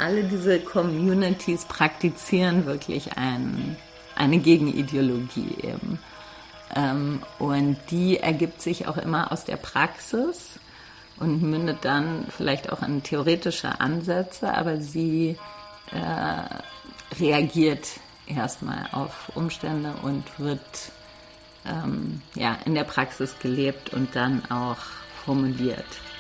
alle diese Communities praktizieren wirklich eine Gegenideologie eben. Und die ergibt sich auch immer aus der Praxis und mündet dann vielleicht auch in theoretische Ansätze, aber sie reagiert erstmal auf Umstände und wird in der Praxis gelebt und dann auch formuliert.